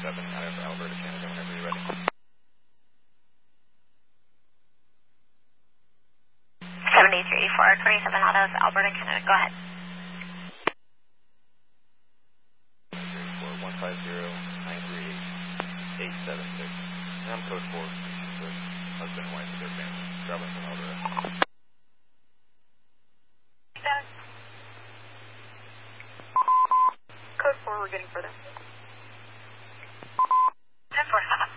out of Alberta, Canada, whenever you're ready. 7384, 27 out of Alberta, Canada. Go ahead. 150-938-876. And I'm code 4. So husband and wife with their family. Traveling from Alberta. Code 4, we're getting further.